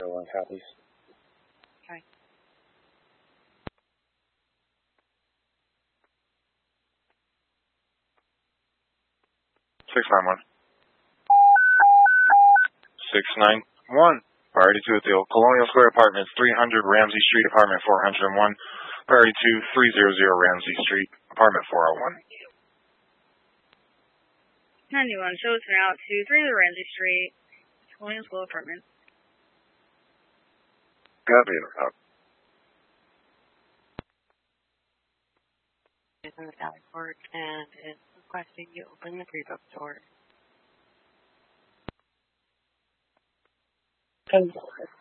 1 copies. Okay. 691. 691. Priority 2 at the Old Colonial Square Apartments, 300 Ramsey Street, Apartment 401. Priority 2, 300 Ramsey Street, Apartment 401. 91, show us now to 300 Ramsey Street, Colonial School Apartments. Copy. It's in the Valley Court, and it's requesting you open the pre-book door.